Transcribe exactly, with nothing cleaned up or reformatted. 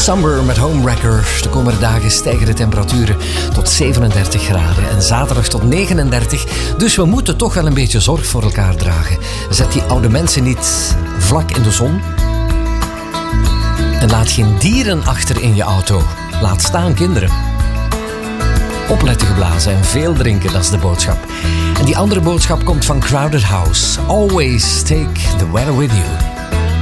Summer met Homewrecker. De komende dagen stijgen de temperaturen tot zevenendertig graden en zaterdag tot negenendertig. Dus we moeten toch wel een beetje zorg voor elkaar dragen. Zet die oude mensen niet vlak in de zon. En laat geen dieren achter in je auto. Laat staan kinderen. Opletten geblazen en veel drinken, dat is de boodschap. En die andere boodschap komt van Crowded House. Always take the weather with you.